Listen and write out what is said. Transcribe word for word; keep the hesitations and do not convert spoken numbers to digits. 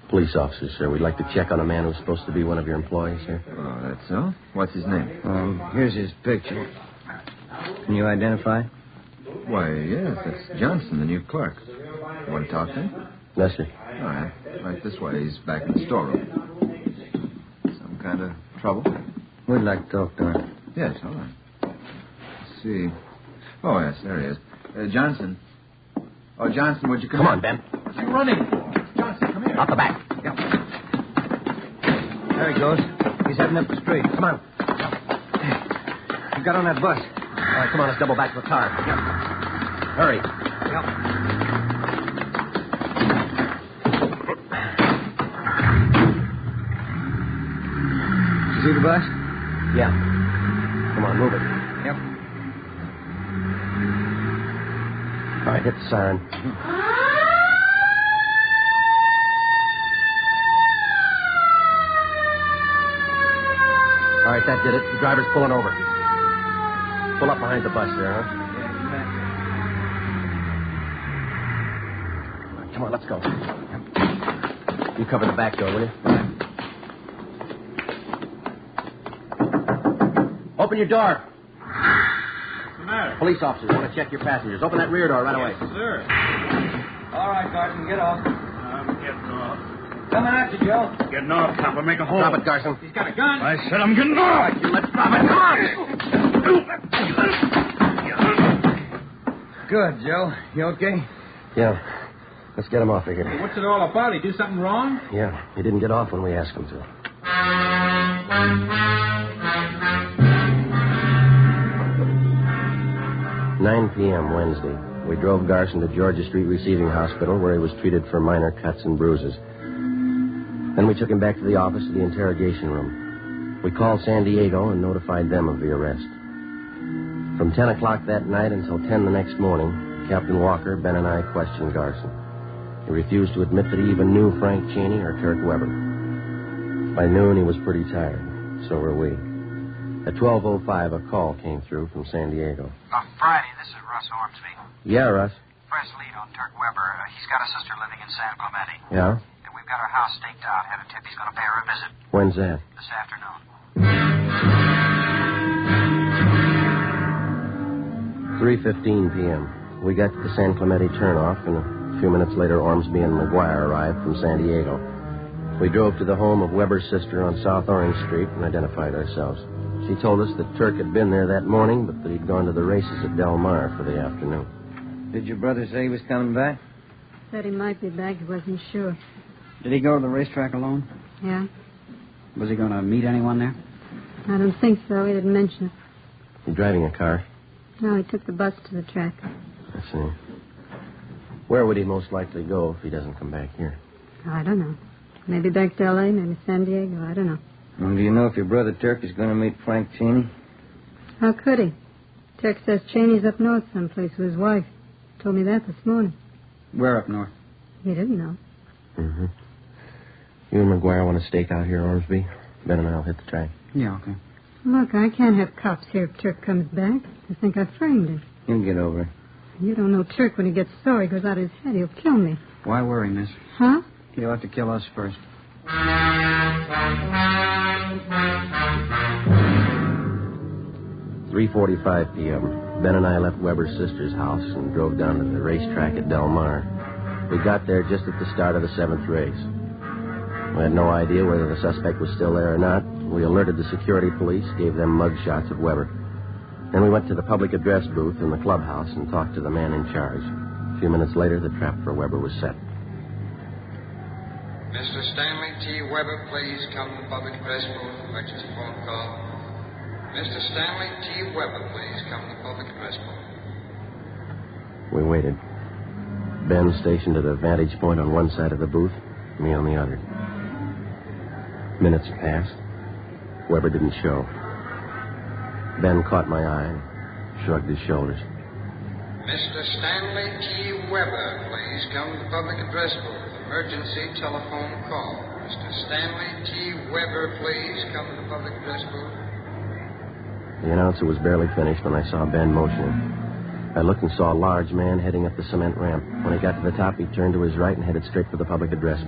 Police officers, sir. We'd like to check on a man who's supposed to be one of your employees, sir. Oh, that's so? What's his name? Um, here's his picture. Can you identify? Why, yes, that's Johnson, the new clerk. You want to talk to him? Yes, sir. All right. Right this way. He's back in the storeroom. Some kind of trouble? We'd like to talk to him. Yes, all right. Let's see. Oh, yes, there he is. Uh, Johnson. Oh, Johnson, would you come Come in? on, Ben. What are you running for? Johnson, come here. Out the back. Yeah. There he goes. He's heading up the street. Come on. He got on that bus. All right, come on. Let's double back to the car. Hurry. Yep. You see the bus? Yeah. Come on, move it. Yep. All right, hit the siren. All right, that did it. The driver's pulling over. Pull up behind the bus there, huh? Come on, let's go. You cover the back door, will you? Open your door. What's the matter? Police officers want to check your passengers. Open that rear door right away. Yes, sir. All right, Garson, get off. I'm getting off. Coming at you, Joe. Getting off, copper. Make a hole. Drop it, Garson. He's got a gun. I said I'm getting off. You let's drop it. Come on. Good, Joe. You okay? Yeah. Let's get him off of here. What's it all about? He do something wrong? Yeah, he didn't get off when we asked him to. nine p.m. Wednesday. We drove Garson to Georgia Street Receiving Hospital, where he was treated for minor cuts and bruises. Then we took him back to the office of the interrogation room. We called San Diego and notified them of the arrest. From ten o'clock that night until ten the next morning, Captain Walker, Ben, and I questioned Garson. He refused to admit that he even knew Frank Cheney or Turk Weber. By noon, he was pretty tired. So were we. At twelve oh five, a call came through from San Diego. Uh, Friday, this is Russ Ormsby. Yeah, Russ. Press lead on Turk Weber. Uh, he's got a sister living in San Clemente. Yeah? And we've got her house staked out. Had a tip he's going to pay her a visit When's that? this afternoon. three fifteen p.m. We got to the San Clemente turnoff, and a few minutes later, Ormsby and McGuire arrived from San Diego. We drove to the home of Weber's sister on South Orange Street and identified ourselves. She told us that Turk had been there that morning, but that he'd gone to the races at Del Mar for the afternoon. Did your brother say he was coming back? Said he might be back. He wasn't sure. Did he go to the racetrack alone? Yeah? Was he going to meet anyone there? I don't think so. He didn't mention it. You driving a car? No, he took the bus to the track. I see. Where would he most likely go if he doesn't come back here? I don't know. Maybe back to L A, maybe San Diego. I don't know. Well, do you know if your brother Turk is going to meet Frank Cheney? How could he? Turk says Cheney's up north someplace with his wife. Told me that this morning. Where up north? He didn't know. Mm-hmm. You and McGuire want to stake out here, Ormsby? Ben and I'll hit the track. Yeah, okay. Look, I can't have cops here if Turk comes back. They think I framed him. He'll get over it. You don't know Turk. When he gets sore, he goes out of his head. He'll kill me. Why worry, miss? Huh? He'll have to kill us first. three forty-five p.m. Ben and I left Weber's sister's house and drove down to the racetrack at Del Mar. We got there just at the start of the seventh race. We had no idea whether the suspect was still there or not. We alerted the security police, gave them mug shots of Weber. Then we went to the public address booth in the clubhouse and talked to the man in charge. A few minutes later, the trap for Weber was set. Mister Stanley T. Weber, please come to the public address booth. Emergency phone call. Mister Stanley T. Weber, please come to the public address booth. We waited. Ben stationed at a vantage point on one side of the booth, me on the other. Minutes passed. Weber didn't show. Ben caught my eye and shrugged his shoulders. Mister Stanley T. Weber, please come to the public address booth. Emergency telephone call. Mister Stanley T. Weber, please come to the public address booth. The announcer was barely finished when I saw Ben motioning. I looked and saw a large man heading up the cement ramp. When he got to the top, he turned to his right and headed straight for the public address